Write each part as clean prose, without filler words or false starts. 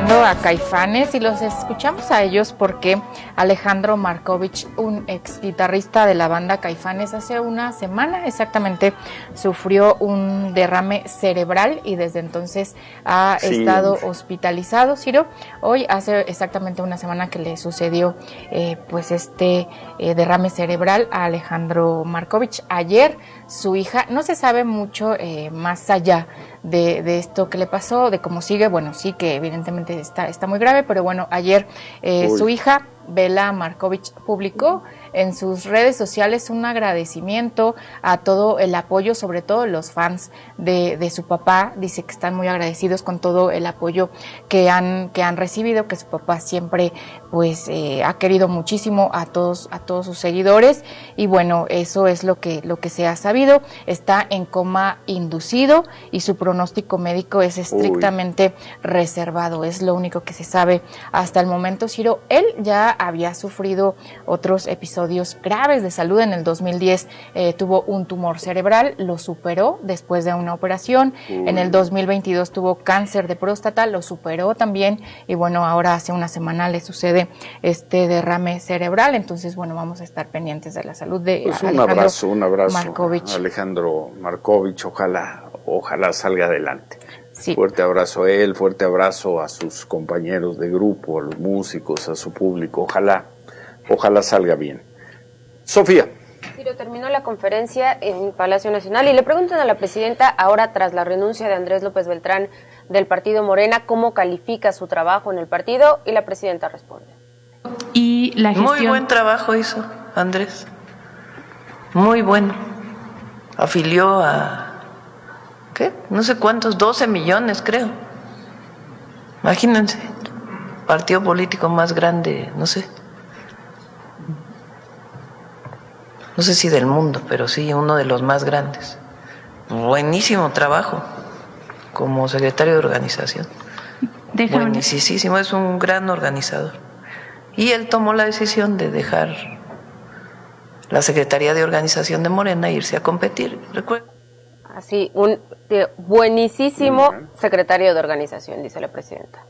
escuchando a Caifanes y los escuchamos a ellos porque Alejandro Markovich, un ex guitarrista de la banda Caifanes, hace una semana exactamente sufrió un derrame cerebral y desde entonces ha estado hospitalizado. Ciro, hoy hace exactamente una semana que le sucedió derrame cerebral a Alejandro Markovich. Ayer su hija, no se sabe mucho más allá de esto que le pasó, de cómo sigue. Bueno, sí que evidentemente está muy grave, pero bueno, ayer su hija Bela Markovich publicó en sus redes sociales un agradecimiento a todo el apoyo, sobre todo los fans de su papá. Dice que están muy agradecidos con todo el apoyo que han recibido, que su papá siempre ha querido muchísimo a todos sus seguidores, y bueno, eso es lo que se ha sabido. Está en coma inducido y su pronóstico médico es estrictamente reservado, es lo único que se sabe hasta el momento. Ciro, él ya había sufrido otros episodios graves de salud. En el 2010 tuvo un tumor cerebral, lo superó después de una operación. En el 2022 tuvo cáncer de próstata, lo superó también, y bueno, ahora hace una semana le sucede este derrame cerebral. Entonces, bueno, vamos a estar pendientes de la salud de un abrazo Markovich. Alejandro Markovich, ojalá salga adelante. Sí. Fuerte abrazo a él, fuerte abrazo a sus compañeros de grupo, a los músicos, a su público. Ojalá salga bien. Sofía. Ciro, terminó la conferencia en Palacio Nacional y le preguntan a la presidenta, ahora tras la renuncia de Andrés López Beltrán del partido Morena, ¿cómo califica su trabajo en el partido? Y la presidenta responde. Y la gestión... Muy buen trabajo hizo Andrés, muy bueno. Afilió a... ¿qué? No sé cuántos, 12 millones creo. Imagínense, partido político más grande, no sé si del mundo, pero sí uno de los más grandes. Buenísimo trabajo como secretario de organización. Buenísimo, es un gran organizador. Y él tomó la decisión de dejar la Secretaría de Organización de Morena e irse a competir. Recuerda. Así, un buenísimo secretario de organización, dice la presidenta.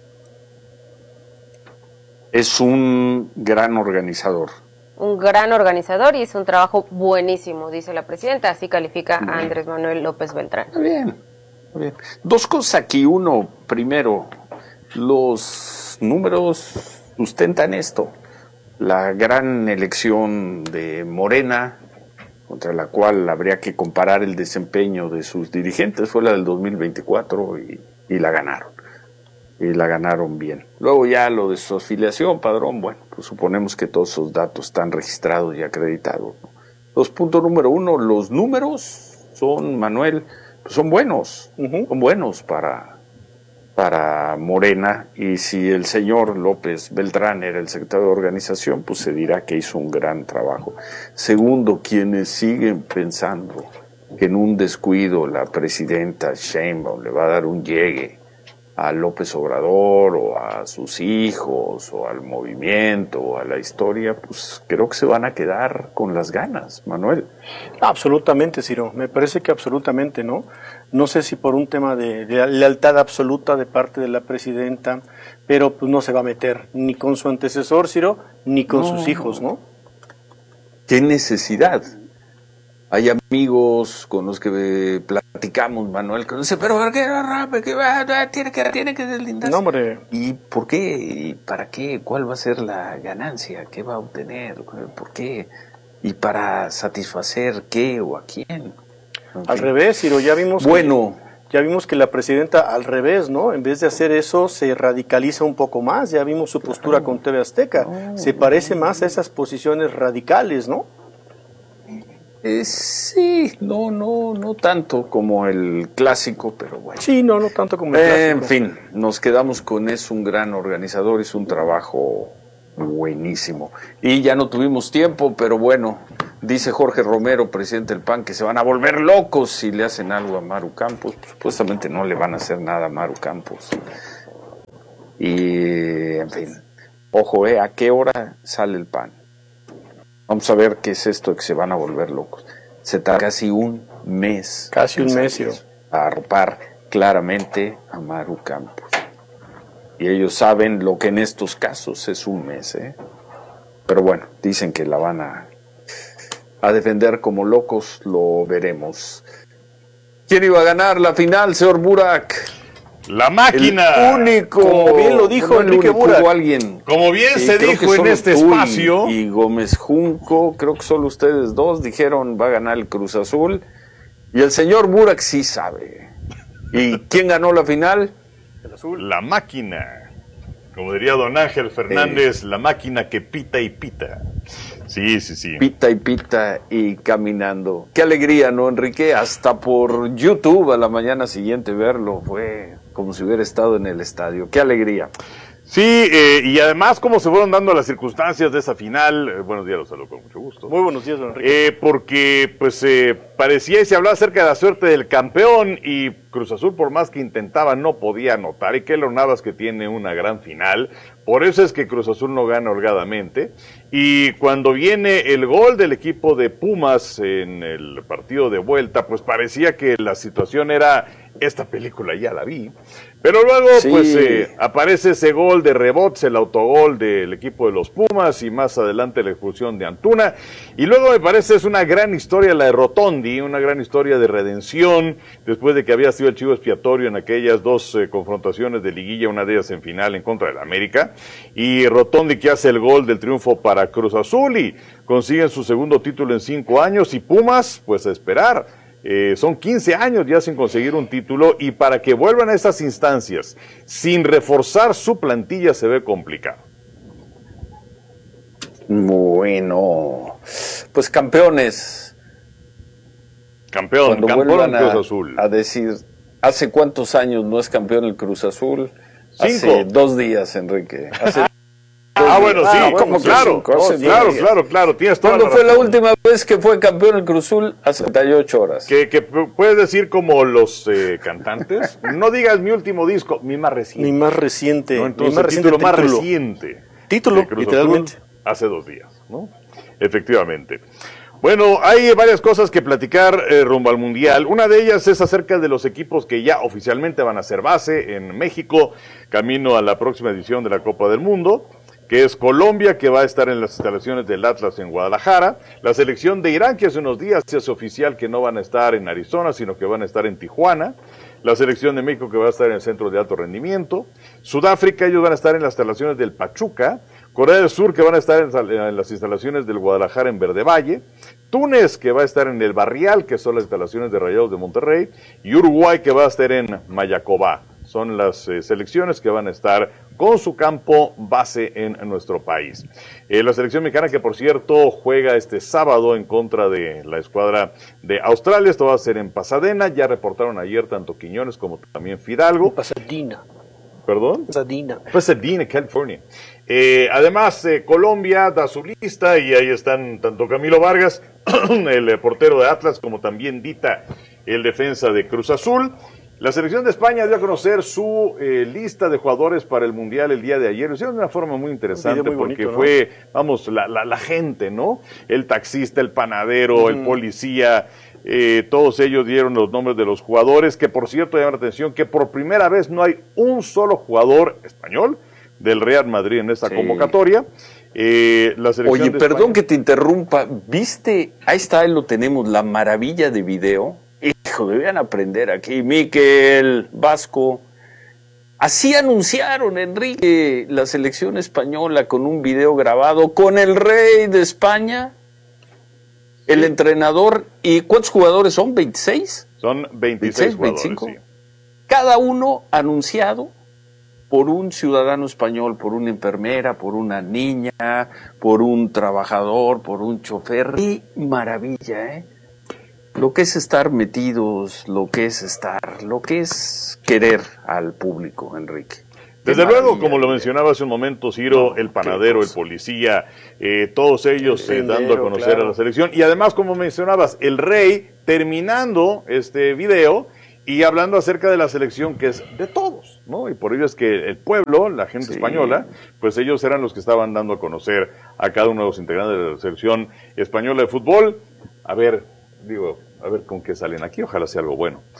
Es un gran organizador. Un gran organizador y es un trabajo buenísimo, dice la presidenta. Así califica a Andrés Manuel López Beltrán. Está bien. Dos cosas aquí. Uno, primero, los números sustentan esto. La gran elección de Morena, contra la cual habría que comparar el desempeño de sus dirigentes, fue la del 2024 y la ganaron. Y la ganaron bien. Luego ya lo de su afiliación, padrón, bueno, pues suponemos que todos esos datos están registrados y acreditados, ¿no? Punto número uno, los números son, Manuel, pues son buenos, son buenos para Morena, y si el señor López Beltrán era el secretario de organización, pues se dirá que hizo un gran trabajo. Segundo, quienes siguen pensando que en un descuido la presidenta Sheinbaum le va a dar un llegue a López Obrador o a sus hijos o al movimiento o a la historia, pues creo que se van a quedar con las ganas, Manuel. Absolutamente, Ciro, me parece que absolutamente, ¿no? No sé si por un tema de lealtad absoluta de parte de la presidenta, pero pues no se va a meter ni con su antecesor, Ciro, ni con sus hijos, ¿no? ¿Qué necesidad? Hay amigos con los que platicamos, Manuel, que dice, pero ¿por qué tiene que deslindarse? No, hombre. ¿Y por qué? ¿Y para qué? ¿Cuál va a ser la ganancia? ¿Qué va a obtener? ¿Por qué? ¿Y para satisfacer qué o a quién? Al revés, Ciro, ya vimos que la presidenta al revés, ¿no? En vez de hacer eso, se radicaliza un poco más. Ya vimos su postura con TV Azteca. Se parece más a esas posiciones radicales, ¿no? Sí, no tanto como el clásico, pero bueno. Sí, no tanto como el clásico. En fin, nos quedamos con es un gran organizador, es un trabajo buenísimo. Y ya no tuvimos tiempo, pero bueno, dice Jorge Romero, presidente del PAN, que se van a volver locos si le hacen algo a Maru Campos. Supuestamente no le van a hacer nada a Maru Campos. Y, en fin, ojo, ¿a qué hora sale el PAN? Vamos a ver qué es esto de que se van a volver locos. Se tarda casi un mes. Casi un mes, a arropar claramente a Maru Campos. Y ellos saben lo que en estos casos es un mes, ¿eh? Pero bueno, dicen que la van a defender como locos, lo veremos. ¿Quién iba a ganar la final, señor Burak? La máquina. El único. Como bien lo dijo Enrique Burak. Alguien. Como bien se creo dijo que en solo este tú espacio. Y Gómez Junco, creo que solo ustedes dos dijeron va a ganar el Cruz Azul. Y el señor Burak sí sabe. ¿Y quién ganó la final? El azul. La máquina. Como diría don Ángel Fernández, la máquina que pita y pita. Sí. Pita y pita y caminando. Qué alegría, ¿no, Enrique? Hasta por YouTube a la mañana siguiente verlo. Fue como si hubiera estado en el estadio. Qué alegría. Sí, y además cómo se fueron dando las circunstancias de esa final. Buenos días, los saludo con mucho gusto. Muy buenos días, don Enrique. Porque pues parecía y se hablaba acerca de la suerte del campeón y Cruz Azul, por más que intentaba, no podía anotar. Y Keylor Navas, que tiene una gran final. Por eso es que Cruz Azul no gana holgadamente. Y cuando viene el gol del equipo de Pumas en el partido de vuelta, pues parecía que la situación era, esta película ya la vi. Pero luego, sí, pues aparece ese gol de rebotes, el autogol del equipo de los Pumas y más adelante la expulsión de Antuna. Y luego me parece es una gran historia la de Rotondi, una gran historia de redención, después de que había sido el chivo expiatorio en aquellas dos confrontaciones de liguilla, una de ellas en final en contra del América. Y Rotondi que hace el gol del triunfo para Cruz Azul y consiguen su segundo título en 5 años y Pumas, pues a esperar. Son 15 años ya sin conseguir un título y para que vuelvan a estas instancias sin reforzar su plantilla se ve complicado. Bueno, pues campeones. Campeón Cruz Azul. A decir, ¿hace cuántos años no es campeón el Cruz Azul? 5. Hace 2 días, Enrique. Bueno, sí, ¿cómo que claro, claro, tienes toda ¿Cuándo la fue la razón. última vez que fue campeón el Cruz Azul? Hace 78 horas. Que puedes decir como los cantantes, no digas mi último disco, mi más reciente. Mi más reciente. ¿No? Entonces, mi más el título más título. reciente. Título, de Cruz literalmente. Azul hace 2 días, ¿no? Efectivamente. Bueno, hay varias cosas que platicar rumbo al Mundial. Una de ellas es acerca de los equipos que ya oficialmente van a ser base en México, camino a la próxima edición de la Copa del Mundo, que es Colombia, que va a estar en las instalaciones del Atlas en Guadalajara, la selección de Irán, que hace unos días se hace oficial que no van a estar en Arizona, sino que van a estar en Tijuana, la selección de México, que va a estar en el Centro de Alto Rendimiento, Sudáfrica, ellos van a estar en las instalaciones del Pachuca, Corea del Sur, que van a estar en las instalaciones del Guadalajara en Verde Valle, Túnez, que va a estar en el Barrial, que son las instalaciones de Rayados de Monterrey, y Uruguay, que va a estar en Mayacobá. Son las selecciones que van a estar con su campo base en nuestro país. La selección mexicana, que por cierto juega este sábado en contra de la escuadra de Australia, esto va a ser en Pasadena, ya reportaron ayer tanto Quiñones como también Fidalgo. Pasadena. ¿Perdón? Pasadena, California. Además, Colombia da su lista y ahí están tanto Camilo Vargas, el portero de Atlas, como también Dita, el defensa de Cruz Azul. La selección de España dio a conocer su lista de jugadores para el Mundial el día de ayer. Lo hicieron de una forma muy interesante muy porque bonito, ¿no? Fue, vamos, la gente, ¿no? El taxista, el panadero, el policía, todos ellos dieron los nombres de los jugadores, que por cierto llama la atención que por primera vez no hay un solo jugador español del Real Madrid en esta convocatoria. La selección Oye, de perdón España, que te interrumpa, ¿viste? Ahí está, ahí lo tenemos, la maravilla de video. Hijo, debían aprender aquí, Miquel, Vasco. Así anunciaron, Enrique, la selección española con un video grabado con el rey de España, el entrenador. ¿Y cuántos jugadores son? ¿26? Son 26 jugadores, 25. sí. Cada uno anunciado por un ciudadano español, por una enfermera, por una niña, por un trabajador, por un chofer. ¡Qué maravilla, eh! Lo que es estar metidos, lo que es querer al público, Enrique. Desde luego, como lo mencionaba hace un momento Ciro, el panadero, el policía, todos ellos dando a conocer a la selección. Y además, como mencionabas, el rey terminando este video y hablando acerca de la selección que es de todos, ¿no? Y por ello es que el pueblo, la gente española, pues ellos eran los que estaban dando a conocer a cada uno de los integrantes de la selección española de fútbol. A ver con qué salen aquí, ojalá sea algo bueno.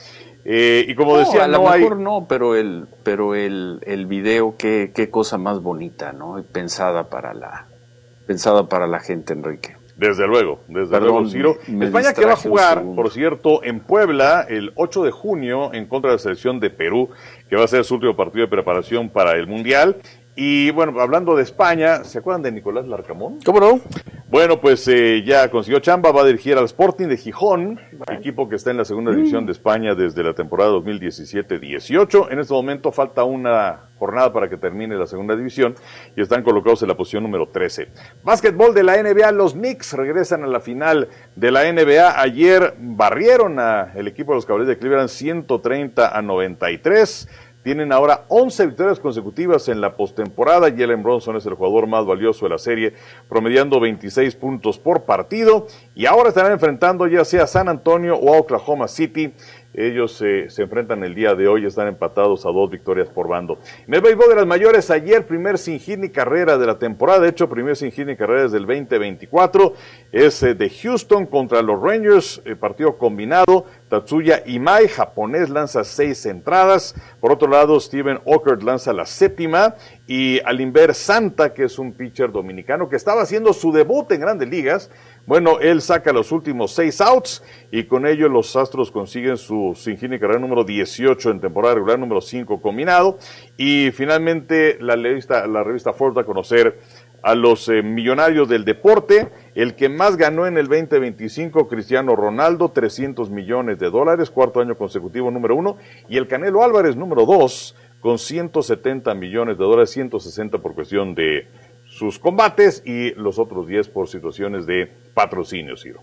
Y como decía, a lo mejor no, pero el video, qué cosa más bonita, ¿no? Pensada para la gente, Enrique. Desde luego, Ciro. España que va a jugar, por cierto, en Puebla el 8 de junio en contra de la selección de Perú, que va a ser su último partido de preparación para el Mundial. Y bueno, hablando de España, ¿se acuerdan de Nicolás Larcamón? ¿Cómo no? Bueno, pues ya consiguió chamba, va a dirigir al Sporting de Gijón, equipo que está en la segunda división de España desde la temporada 2017-18. En este momento falta una jornada para que termine la segunda división y están colocados en la posición número 13. Básquetbol de la NBA, los Knicks regresan a la final de la NBA. Ayer barrieron al equipo de los Cavaliers de Cleveland 130-93. Tienen ahora 11 victorias consecutivas en la postemporada. Jalen Brunson es el jugador más valioso de la serie, promediando 26 puntos por partido. Y ahora estarán enfrentando ya sea a San Antonio o a Oklahoma City. Ellos se enfrentan el día de hoy, están empatados a 2 victorias por bando. En el béisbol de las mayores, ayer primer sin hit ni carrera de la temporada, de hecho primer sin hit ni carrera desde el 2024, es de Houston contra los Rangers, partido combinado. Tatsuya Imai, japonés, lanza 6 entradas. Por otro lado, Steven Ockert lanza la 7ª. Y Alimber Santa, que es un pitcher dominicano que estaba haciendo su debut en Grandes Ligas, bueno, él saca los últimos 6 outs y con ello los Astros consiguen su sin hit ni carrera número 18 en temporada regular, número 5 combinado. Y finalmente la revista Forbes da a conocer a los millonarios del deporte. El que más ganó en el 2025, Cristiano Ronaldo, $300 millones, cuarto año consecutivo número 1, y el Canelo Álvarez número 2, con $170 millones, 160 por cuestión de sus combates y los otros 10 por situaciones de patrocinio, Ciro.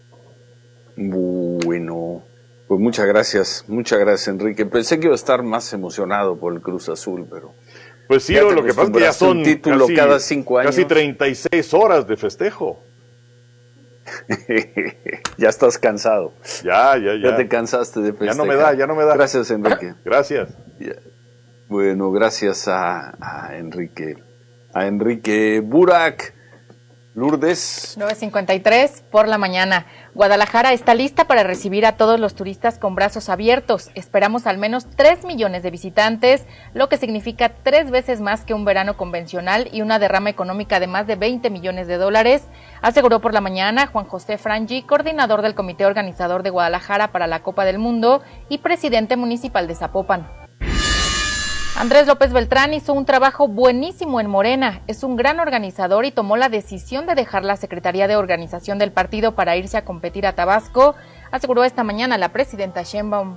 Bueno, pues muchas gracias, Enrique. Pensé que iba a estar más emocionado por el Cruz Azul, pero... Pues Ciro, lo que pasa es que ya son título cada 5 años. Casi 36 horas de festejo. Ya estás cansado. Ya te cansaste de festejar. Ya no me da. Gracias, Enrique. Gracias. Bueno, gracias a Enrique. A Enrique Burak. Lourdes. 9:53 por la mañana. Guadalajara está lista para recibir a todos los turistas con brazos abiertos. Esperamos al menos 3 millones de visitantes, lo que significa 3 veces más que un verano convencional y una derrama económica de más de $20 millones, aseguró por la mañana Juan José Frangi, coordinador del comité organizador de Guadalajara para la Copa del Mundo y presidente municipal de Zapopan. Andrés López Beltrán hizo un trabajo buenísimo en Morena, es un gran organizador y tomó la decisión de dejar la Secretaría de Organización del partido para irse a competir a Tabasco, aseguró esta mañana la presidenta Sheinbaum.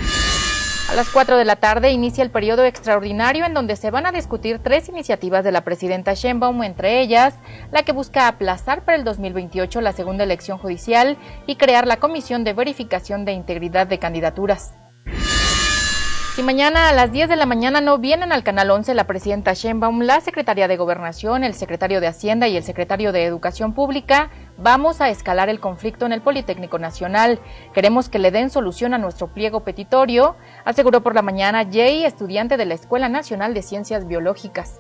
A las 4 de la tarde inicia el periodo extraordinario en donde se van a discutir 3 iniciativas de la presidenta Sheinbaum, entre ellas la que busca aplazar para el 2028 la segunda elección judicial y crear la Comisión de Verificación de Integridad de Candidaturas. Si mañana a las 10 de la mañana no vienen al Canal 11 la presidenta Sheinbaum, la secretaria de Gobernación, el secretario de Hacienda y el secretario de Educación Pública, vamos a escalar el conflicto en el Politécnico Nacional. Queremos que le den solución a nuestro pliego petitorio, aseguró por la mañana Jay, estudiante de la Escuela Nacional de Ciencias Biológicas.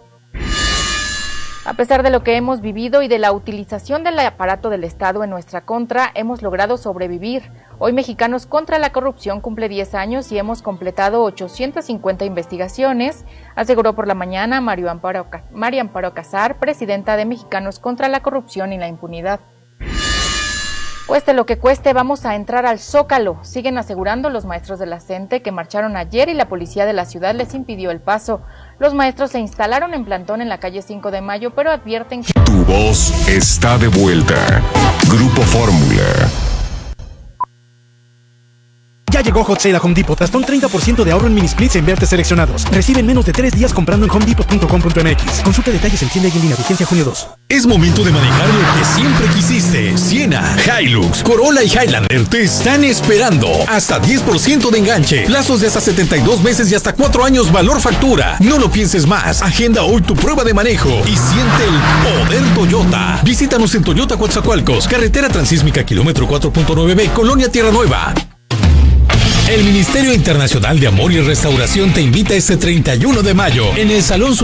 A pesar de lo que hemos vivido y de la utilización del aparato del Estado en nuestra contra, hemos logrado sobrevivir. Hoy Mexicanos contra la Corrupción cumple 10 años y hemos completado 850 investigaciones, aseguró por la mañana María Amparo Casar, presidenta de Mexicanos contra la Corrupción y la Impunidad. Cueste lo que cueste, vamos a entrar al Zócalo, siguen asegurando los maestros de la CENTE que marcharon ayer y la policía de la ciudad les impidió el paso. Los maestros se instalaron en plantón en la calle 5 de Mayo, pero advierten que... Tu voz está de vuelta. Grupo Fórmula. Ya llegó Hot Sale a Home Depot. Hasta un 30% de ahorro en mini splits en vertes seleccionados. Recibe en menos de 3 días comprando en homedepot.com.mx. Consulta detalles en tienda y en línea. Vigencia junio 2. Es momento de manejar lo que siempre quisiste. Siena, Hilux, Corolla y Highlander te están esperando. Hasta 10% de enganche. Plazos de hasta 72 meses y hasta 4 años valor factura. No lo pienses más. Agenda hoy tu prueba de manejo y siente el poder Toyota. Visítanos en Toyota Coatzacoalcos, carretera transísmica kilómetro 4.9B, Colonia Tierra Nueva. El Ministerio Internacional de Amor y Restauración te invita este 31 de mayo en el Salón